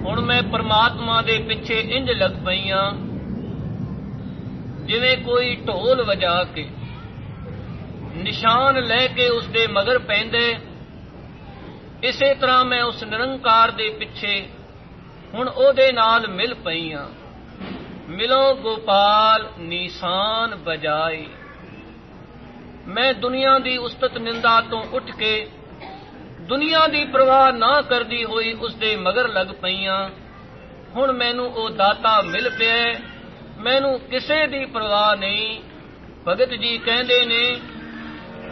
ਹੁਣ ਮੈਂ ਪਰਮਾਤਮਾ ਦੇ ਪਿੱਛੇ ਇੰਝ ਲੱਗ ਪਈ ਆਂ ਜਿਵੇਂ ਕੋਈ ਢੋਲ ਵਜਾ ਕੇ ਨਿਸ਼ਾਨ ਲੈ ਕੇ ਉਸਦੇ ਮਗਰ ਪੈਂਦੇ। ਇਸੇ ਤਰ੍ਹਾਂ ਮੈਂ ਉਸ ਨਿਰੰਕਾਰ ਦੇ ਪਿੱਛੇ ਹੁਣ ਉਹਦੇ ਨਾਲ ਮਿਲ ਪਈ ਆਂ। ਮਿਲੋ ਗੋਪਾਲ ਨਿਸ਼ਾਨ ਬਜਾਈ। ਮੈਂ ਦੁਨੀਆ ਦੀ ਉਸਤਤ ਨਿੰਦਾ ਤੋਂ ਉੱਠ ਕੇ ਦੁਨੀਆ ਦੀ ਪਰਵਾਹ ਨਾ ਕਰਦੀ ਹੋਈ ਉਸਦੇ ਮਗਰ ਲੱਗ ਪਈਆਂ। ਹੁਣ ਮੈਨੂੰ ਉਹ ਦਾਤਾ ਮਿਲ ਪਿਆ, ਮੈਨੂੰ ਕਿਸੇ ਦੀ ਪਰਵਾਹ ਨਹੀਂ। ਭਗਤ ਜੀ ਕਹਿੰਦੇ ਨੇ